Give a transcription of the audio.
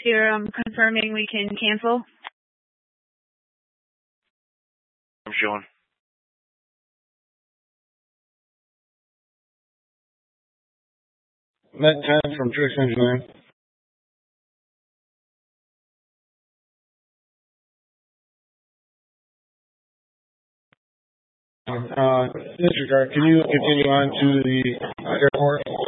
here. I'm confirming we can cancel. I'm Sean. Met 10 from Trix Engineering. Disregard, can you continue on to the airport?